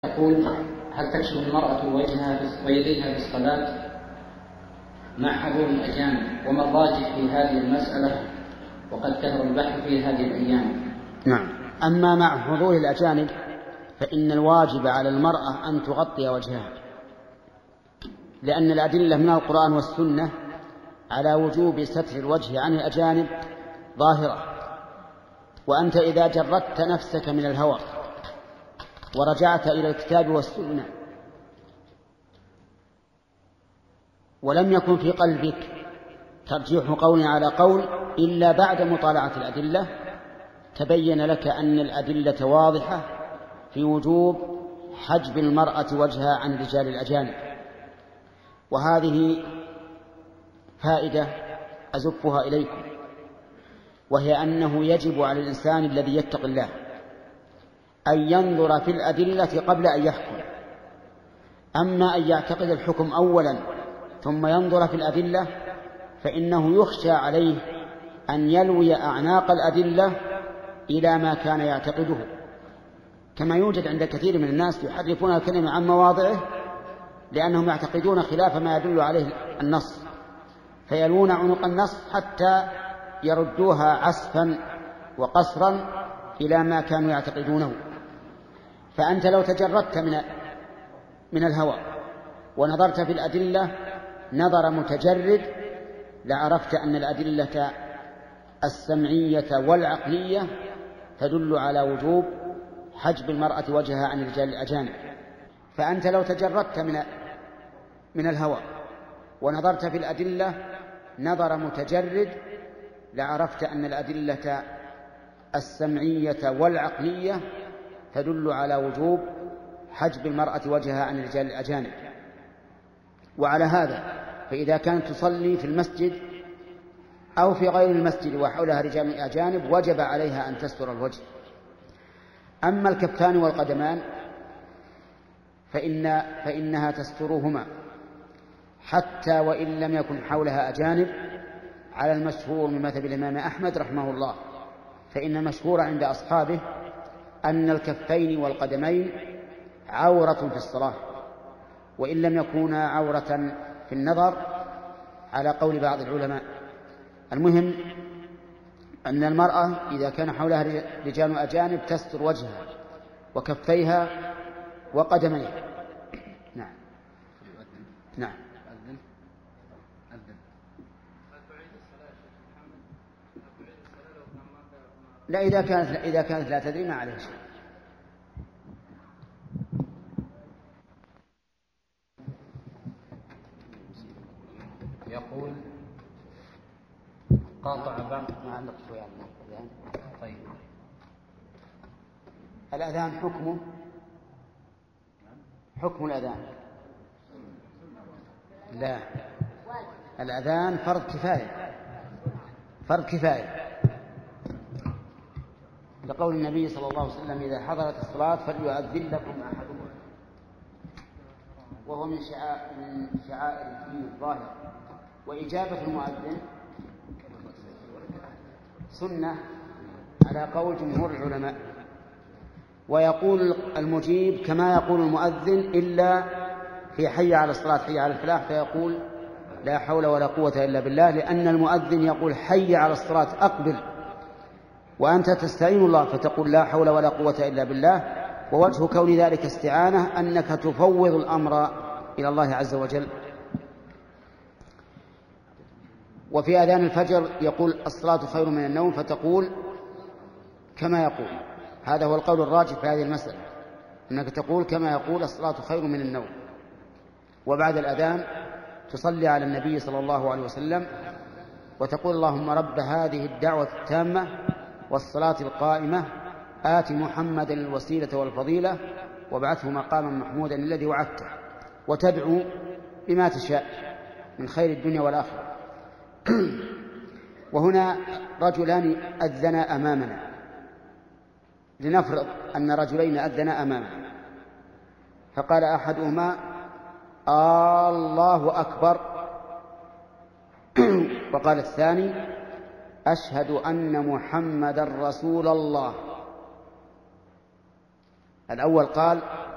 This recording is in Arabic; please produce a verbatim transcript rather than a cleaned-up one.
يقول: هل تكشف المرأة وجهها ويديها في الصلاة مع حضور الأجانب؟ وما الراجح في هذه المسألة وقد كثر البحث في هذه الأيام؟ نعم. أما مع حضور الأجانب فإن الواجب على المرأة أن تغطي وجهها، لأن الأدلة من القرآن والسنة على وجوب ستر الوجه عن الأجانب ظاهرة. وأنت إذا جردت نفسك من الهوى ورجعت إلى الكتاب والسنة ولم يكن في قلبك ترجيح قول على قول إلا بعد مطالعة الأدلة، تبين لك أن الأدلة واضحة في وجوب حجب المرأة وجهها عن رجال الأجانب. وهذه فائدة أزفها إليكم، وهي أنه يجب على الإنسان الذي يتقي الله أن ينظر في الأدلة قبل أن يحكم. أما أن يعتقد الحكم أولا ثم ينظر في الأدلة فإنه يخشى عليه أن يلوي أعناق الأدلة إلى ما كان يعتقده، كما يوجد عند كثير من الناس يحرفون الكلمة عن مواضعه لأنهم يعتقدون خلاف ما يدل عليه النص، فيلون عنق النص حتى يردوها عسفا وقصرا إلى ما كانوا يعتقدونه. فأنت لو تجردت من من الهوى ونظرت في الأدلة نظر متجرد لعرفت أن الأدلة السمعية والعقلية تدل على وجوب حجب المرأة وجهها عن رجال الأجانب. فأنت لو تجردت من من الهوى ونظرت في الأدلة نظر متجرد لعرفت أن الأدلة السمعية والعقلية تدل على وجوب حجب المرأة وجهها عن رجال الأجانب. وعلى هذا فإذا كانت تصلي في المسجد أو في غير المسجد وحولها رجال أجانب وجب عليها أن تستر الوجه. أما الكفان والقدمان فإن فإنها تسترهما حتى وإن لم يكن حولها أجانب، على المشهور من مذهب الإمام أحمد رحمه الله، فإن المشهور عند أصحابه أن الكفين والقدمين عورة في الصلاة وإن لم يكونا عورة في النظر على قول بعض العلماء. المهم أن المرأة إذا كان حولها رجال أجانب تستر وجهها وكفيها وقدميها. نعم نعم. لا، إذا كانت إذا كانت لا تدري ما عليه شيء. يقول: قاطع بعض ما عندك شوية عن الأذان. طيب، الأذان حكمه حكم الأذان لا، الأذان فرض كفاية فرض كفاية لقول النبي صلى الله عليه وسلم: إذا حضرت الصلاة فليؤذن لكم أحدكم، وهو من شعائر من شعائر الدين الظاهرة. وإجابة المؤذن سنة على قول جمهور العلماء. ويقول المجيب كما يقول المؤذن إلا في حي على الصلاة حي على الفلاح فيقول لا حول ولا قوة إلا بالله، لأن المؤذن يقول حي على الصلاة أقبل، وأنت تستعين الله فتقول لا حول ولا قوة إلا بالله. ووجه كون ذلك استعانة أنك تفوض الأمر إلى الله عز وجل. وفي أذان الفجر يقول الصلاة خير من النوم فتقول كما يقول. هذا هو القول الراجح في هذه المسألة، أنك تقول كما يقول الصلاة خير من النوم. وبعد الأذان تصلي على النبي صلى الله عليه وسلم وتقول اللهم رب هذه الدعوة التامة والصلاة القائمة آت محمدا الوسيلة والفضيلة وابعثه مقاما محمودا الذي وعدته، وتدعو بما تشاء من خير الدنيا والآخرة. وهنا رجلان أذنا أمامنا، لنفرض أن رجلين أذنا أمامنا، فقال أحدهما الله أكبر وقال الثاني أشهد أن محمدا رسول الله. الأول قال